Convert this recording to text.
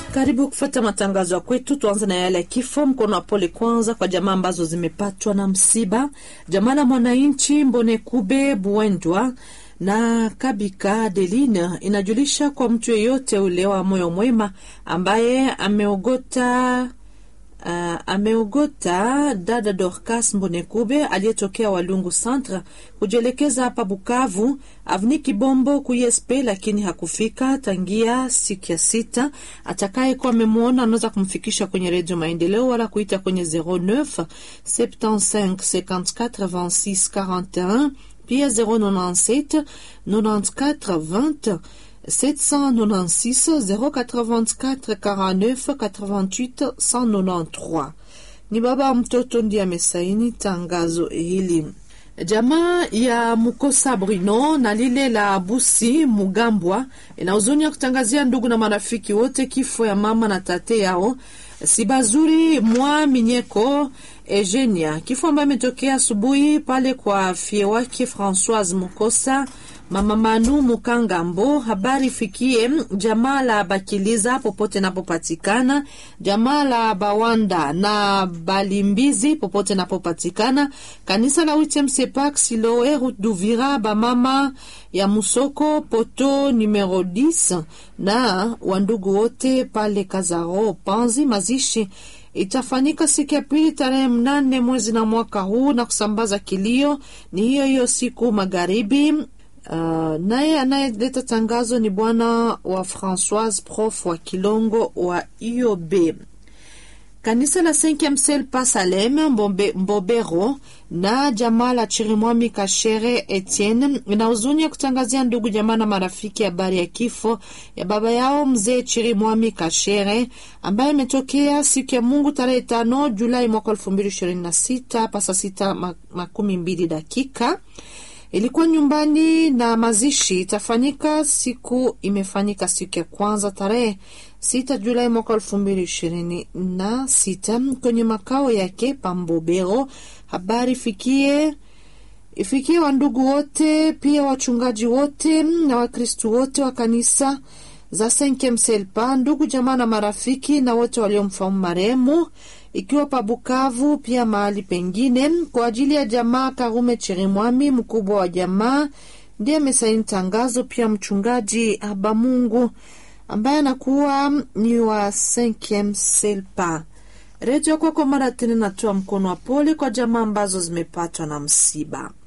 Karibu kufuata matangazo ya kwetu. Tuanze na yale kifo. Mkono wa pole kwanza kwa jamaa ambazo zimepatwa na msiba. Jamaa la Mwananchi Mbonekube Buendwa na Kabika Deline inajulisha kwa mtu yeyote ule wa moyo mwema ambaye ameogota dada Dorcas Mbonekube aliyetokea Walungu Centre kujelekeza hapa Bukavu Avni Kibombo kuyespe, lakini hakufika tangia siku ya 6. Atakaye kwa memuona anaweza kumfikisha kwenye Radio Maendeleo wala kuita kwenye 09 75 54 26 41, pia 097 94 20 796 084 49 88 193. Ni baba mtoto ndiye amesaini tangazo hili. Jamaa ya Mukosa Bruno na lile la Busi Mugambwa ina huzuni ya kutangazia ndugu na marafiki wote kifo ya mama na tate yao Sibazuri Mwa Minyeko Eugenia, kifo ambayo imetokea asubuhi pale kwa fie wake Françoise Mukosa Mama Manu Mukangambo. Habari fikie jamaa la Bakiliza popote napopatikana, jamaa la Bawanda na Balimbizi popote napopatikana, kanisa la Sepak Siloe Route d'Uvira, bamama ya Musoko poto numero 10 na wandugu wote pale Kazaro Panzi. Mazishi itafanyika siku ya pili tarehe 8 mwezi na mwaka huu, na kusambaza kilio ni hiyo siku magharibi. Naye anayeleta tangazo ni bwana wa Françoise Prof wa Kilongo wa IOB. Kanisa la 5e Sel Pasalem Mbobero na jamaa la Chirimwami Kashere Etienne ina huzuni ya kutangazia ndugu jamaa na marafiki habari ya kifo ya baba yao mzee Chirimwami Kashere ambaye imetokea siku ya Mungu tarehe 5 Julai mwaka 2026 pasa 6:20. Ilikuwa nyumbani na mazishi imefanyika siku ya kwanza tarehe 6 Julai mwaka 2026 kwenye makao yake Pambobero. Habari ifikie wandugu wote, pia wachungaji wote na wakristu wote wa kanisa za 5e Selpa, ndugu jamaa na marafiki na wote waliomfahamu marehemu, ikiwa pa Bukavu pia mahali pengine. Kwa ajili ya jamaa Karume Chirimwami, mkubwa wa jamaa, ndiye amesaini tangazo. Pia mchungaji Abamungu ambaye anakuwa ni wa 5e Selpa. Radio kwa mara tena natoa mkono wa pole kwa jamaa ambazo zimepatwa na msiba.